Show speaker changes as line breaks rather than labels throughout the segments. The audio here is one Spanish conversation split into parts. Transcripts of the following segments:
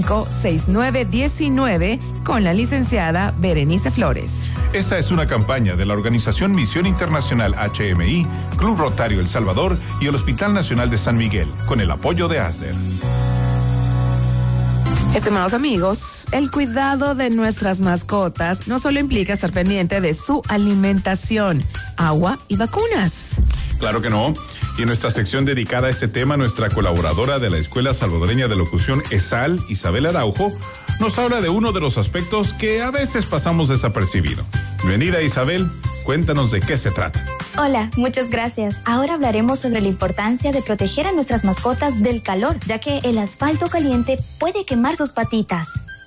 305-6919 con la licenciada Berenice Flores.
Esta es una campaña de la Organización Misión Internacional HMI, Club Rotario El Salvador y el Hospital Nacional de San Miguel, con el apoyo de ASDER.
Estimados amigos, el cuidado de nuestras mascotas no solo implica estar pendiente de su alimentación, agua y vacunas.
Claro que no. Y en nuestra sección dedicada a este tema, nuestra colaboradora de la Escuela Salvadoreña de Locución ESAL, Isabel Araujo, nos habla de uno de los aspectos que a veces pasamos desapercibido. Bienvenida, Isabel. Cuéntanos de qué se trata.
Hola, muchas gracias. Ahora hablaremos sobre la importancia de proteger a nuestras mascotas del calor, ya que el asfalto caliente puede quemar sus patitas.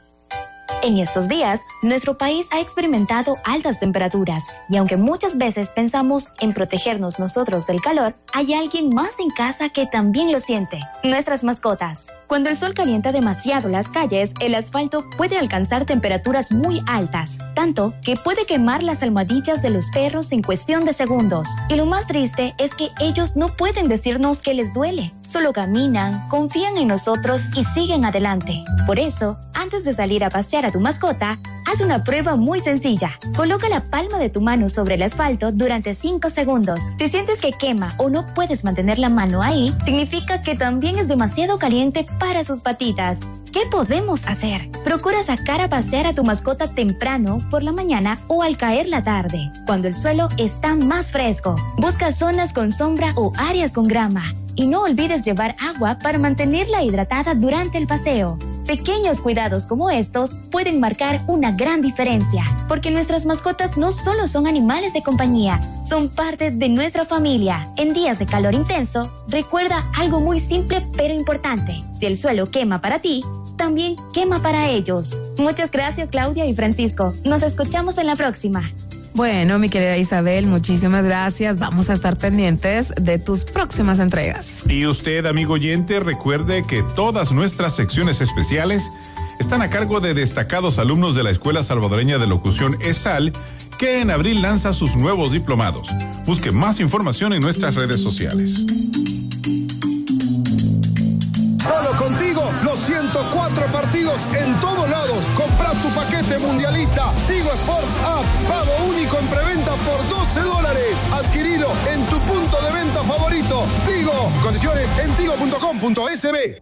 En estos días, nuestro país ha experimentado altas temperaturas y aunque muchas veces pensamos en protegernos nosotros del calor, hay alguien más en casa que también lo siente: nuestras mascotas. Cuando el sol calienta demasiado las calles, el asfalto puede alcanzar temperaturas muy altas, tanto que puede quemar las almohadillas de los perros en cuestión de segundos. Y lo más triste es que ellos no pueden decirnos que les duele, solo caminan, confían en nosotros y siguen adelante. Por eso, antes de salir a pasear a tu mascota, haz una prueba muy sencilla. Coloca la palma de tu mano sobre el asfalto durante 5 segundos. Si sientes que quema o no puedes mantener la mano ahí, significa que también es demasiado caliente para sus patitas. ¿Qué podemos hacer? Procura sacar a pasear a tu mascota temprano por la mañana o al caer la tarde, cuando el suelo está más fresco. Busca zonas con sombra o áreas con grama. Y no olvides llevar agua para mantenerla hidratada durante el paseo. Pequeños cuidados como estos pueden marcar una gran diferencia, porque nuestras mascotas no solo son animales de compañía, son parte de nuestra familia. En días de calor intenso, recuerda algo muy simple pero importante: si el suelo quema para ti, también quema para ellos. Muchas gracias, Claudia y Francisco. Nos escuchamos en la próxima.
Bueno, mi querida Isabel, muchísimas gracias. Vamos a estar pendientes de tus próximas entregas.
Y usted, amigo oyente, recuerde que todas nuestras secciones especiales están a cargo de destacados alumnos de la Escuela Salvadoreña de Locución ESAL, que en abril lanza sus nuevos diplomados. Busque más información en nuestras redes sociales.
Solo contigo, los 104 partidos en todos lados. Compra tu paquete mundialista Tigo Sports App. Pago único en preventa por $12. Adquirilo en tu punto de venta favorito. Tigo. Condiciones en tigo.com.sb.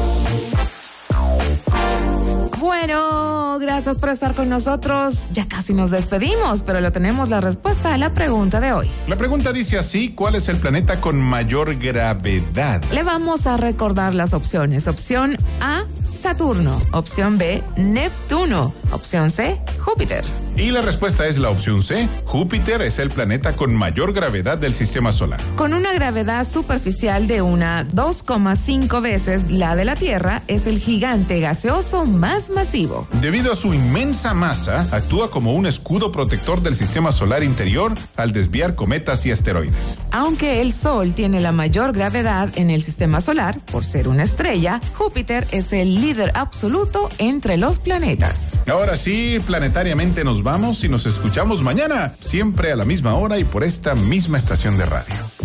Bueno, gracias por estar con nosotros. Ya casi nos despedimos, pero le tenemos la respuesta a la pregunta de hoy.
La pregunta dice así: ¿cuál es el planeta con mayor gravedad?
Le vamos a recordar las opciones. Opción A, Saturno. Opción B, Neptuno. Opción C, Júpiter.
Y la respuesta es la opción C. Júpiter es el planeta con mayor gravedad del sistema solar.
Con una gravedad superficial de una 2,5 veces la de la Tierra, es el gigante gaseoso más masivo.
Debido a su inmensa masa, actúa como un escudo protector del sistema solar interior al desviar cometas y asteroides.
Aunque el Sol tiene la mayor gravedad en el sistema solar, por ser una estrella, Júpiter es el líder absoluto entre los planetas.
Ahora sí, planetariamente nos vamos y nos escuchamos mañana, siempre a la misma hora y por esta misma estación de radio.